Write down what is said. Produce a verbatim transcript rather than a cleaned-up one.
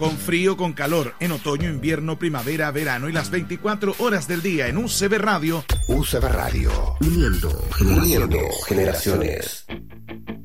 Con frío, con calor, en otoño, invierno, primavera, verano y las veinticuatro horas del día en U C B Radio. U C B Radio. Uniendo, uniendo generaciones.